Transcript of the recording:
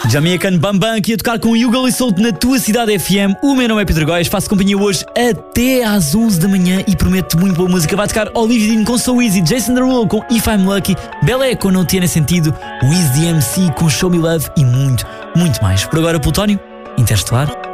Jamaican Bambam aqui a tocar com Yugal e Soul na tua cidade FM. O meu nome é Pedro Góis, faço companhia hoje até às 11 da manhã e prometo muito boa música. Vai tocar Olivia Dean com So Easy, Jason Derulo com If I'm Lucky, Belé com Não Tiene Sentido, Wiz DMC com Show Me Love e muito, muito mais. Por agora, Plutónio, Interestelar.